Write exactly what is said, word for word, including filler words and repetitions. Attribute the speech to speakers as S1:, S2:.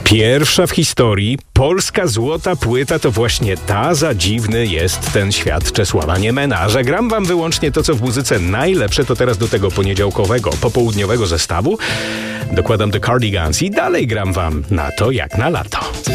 S1: Pierwsza w historii polska złota płyta to właśnie ta, za dziwny jest ten świat Czesława Niemena. Że gram wam wyłącznie to, co w muzyce najlepsze, to teraz do tego poniedziałkowego, popołudniowego zestawu dokładam The Cardigans i dalej gram wam na to jak na lato.